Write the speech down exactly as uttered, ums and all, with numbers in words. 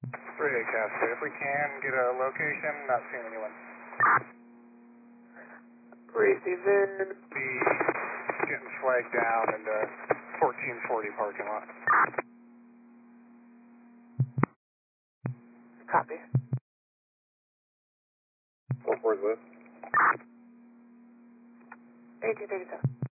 three eight Cascade, if we can get a location, not seeing anyone. Receiver. Be getting flagged down in the fourteen forty parking lot. Copy. What was this? eighteen thirty-seven.